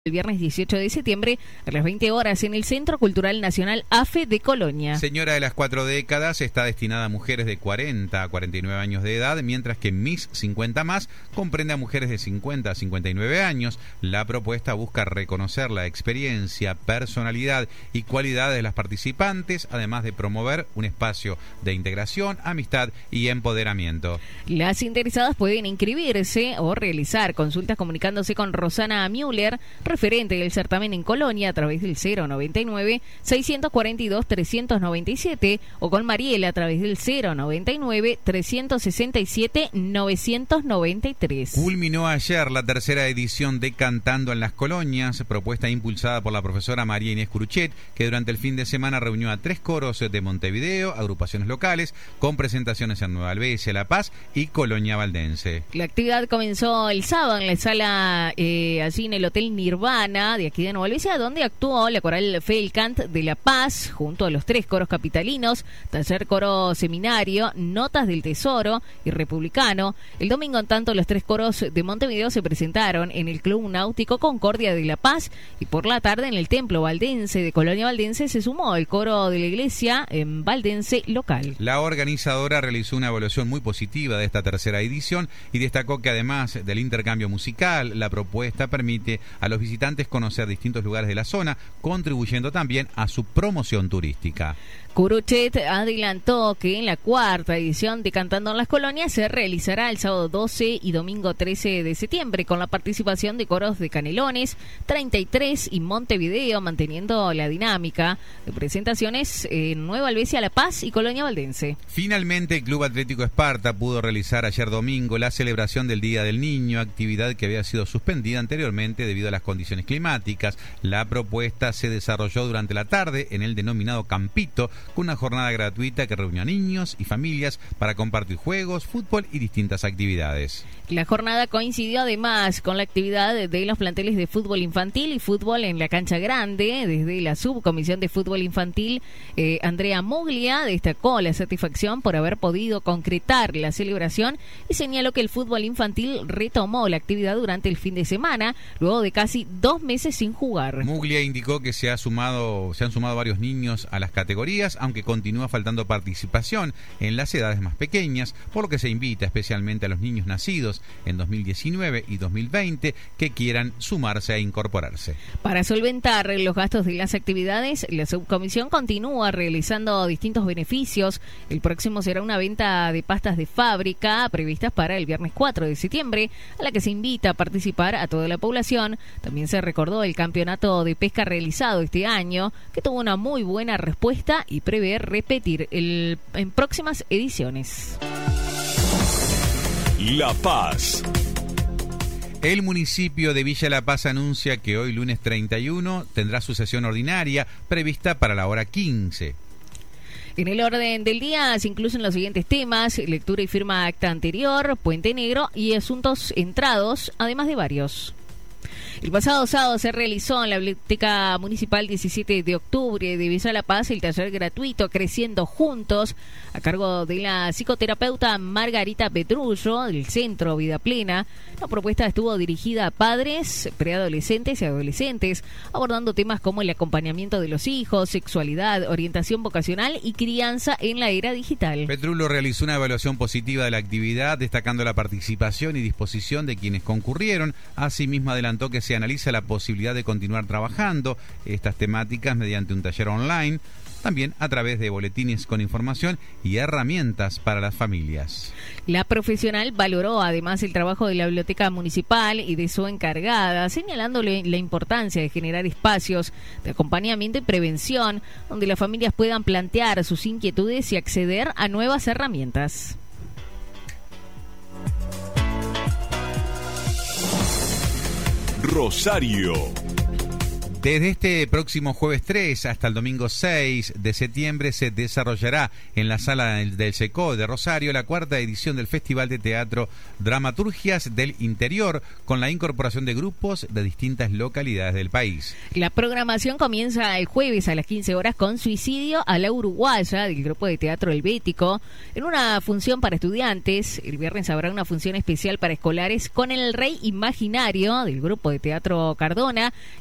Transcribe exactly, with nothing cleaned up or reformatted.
El viernes dieciocho de septiembre a las veinte horas en el Centro Cultural Nacional AFE de Colonia. Señora de las cuatro décadas está destinada a mujeres de cuarenta a cuarenta y nueve años de edad, mientras que Miss cincuenta más comprende a mujeres de cincuenta a cincuenta y nueve años. La propuesta busca reconocer la experiencia, personalidad y cualidades de las participantes, además de promover un espacio de integración, amistad y empoderamiento. Las interesadas pueden inscribirse o realizar consultas comunicándose con Rosana Müller, referente del certamen en Colonia, a través del cero noventa y nueve, seiscientos cuarenta y dos, trescientos noventa y siete o con Mariela a través del cero noventa y nueve, trescientos sesenta y siete, novecientos noventa y tres. Culminó ayer la tercera edición de Cantando en las Colonias, propuesta impulsada por la profesora María Inés Curuchet, que durante el fin de semana reunió a tres coros de Montevideo, agrupaciones locales, con presentaciones en Nueva Albesia, La Paz y Colonia Valdense. La actividad comenzó el sábado en la sala, eh, allí en el Hotel Nirvana, de aquí de Nueva Albesia, donde actuó la coral Felcant de La Paz, junto a los tres coros capitalinos, Taller Coro Seminario, Notas del Tesoro y Republicano. El domingo, en tanto, los tres coros de Montevideo se presentaron en el Club Náutico Concordia de La Paz, y por la tarde en el Templo Valdense de Colonia Valdense se sumó el coro de la iglesia en Valdense local. La organizadora realizó una evaluación muy positiva de esta tercera edición y destacó que además del intercambio musical, la propuesta permite a los visitantes conocer distintos lugares de la zona, contribuyendo también a su promoción turística. Curuchet adelantó que en la cuarta edición de Cantando en las Colonias se realizará el sábado doce y domingo trece de septiembre, con la participación de coros de Canelones, treinta y tres y Montevideo, manteniendo la dinámica de presentaciones en Nueva Albesia, La Paz y Colonia Valdense. Finalmente, el Club Atlético Esparta pudo realizar ayer domingo la celebración del Día del Niño, actividad que había sido suspendida anteriormente debido a las condiciones climáticas. La propuesta se desarrolló durante la tarde en el denominado Campito, con una jornada gratuita que reunió a niños y familias para compartir juegos, fútbol y distintas actividades. La jornada coincidió además con la actividad de los planteles de fútbol infantil y fútbol en la cancha grande. Desde la subcomisión de fútbol infantil, eh, Andrea Muglia destacó la satisfacción por haber podido concretar la celebración y señaló que el fútbol infantil retomó la actividad durante el fin de semana, luego de casi dos meses sin jugar. Muglia indicó que se ha sumado, se han sumado varios niños a las categorías, aunque continúa faltando participación en las edades más pequeñas, por lo que se invita especialmente a los niños nacidos en dos mil diecinueve y dos mil veinte que quieran sumarse e incorporarse. Para solventar los gastos de las actividades, la subcomisión continúa realizando distintos beneficios. El próximo será una venta de pastas de fábrica previstas para el viernes cuatro de septiembre, a la que se invita a participar a toda la población. También se recordó el campeonato de pesca realizado este año, que tuvo una muy buena respuesta y prevé repetir el, en próximas ediciones. La Paz. El municipio de Villa La Paz anuncia que hoy, lunes treinta y uno, tendrá su sesión ordinaria prevista para la hora quince. En el orden del día se incluyen los siguientes temas: lectura y firma acta anterior, Puente Negro y asuntos entrados, además de varios. El pasado sábado se realizó en la Biblioteca Municipal diecisiete de octubre de Villa La Paz el taller gratuito Creciendo Juntos, a cargo de la psicoterapeuta Margarita Petrullo del Centro Vida Plena. La propuesta estuvo dirigida a padres, preadolescentes y adolescentes, abordando temas como el acompañamiento de los hijos, sexualidad, orientación vocacional y crianza en la era digital. Petrullo realizó una evaluación positiva de la actividad, destacando la participación y disposición de quienes concurrieron. Asimismo, adelantó que se analiza la posibilidad de continuar trabajando estas temáticas mediante un taller online, también a través de boletines con información y herramientas para las familias. La profesional valoró además el trabajo de la Biblioteca Municipal y de su encargada, señalándole la importancia de generar espacios de acompañamiento y prevención, donde las familias puedan plantear sus inquietudes y acceder a nuevas herramientas. Rosario. Desde este próximo jueves tres hasta el domingo seis de septiembre se desarrollará en la sala del SECO de Rosario la cuarta edición del Festival de Teatro Dramaturgias del Interior, con la incorporación de grupos de distintas localidades del país. La programación comienza el jueves a las quince horas con Suicidio a la Uruguaya del grupo de teatro Helvético, en una función para estudiantes. El viernes habrá una función especial para escolares con El Rey Imaginario del grupo de teatro Cardona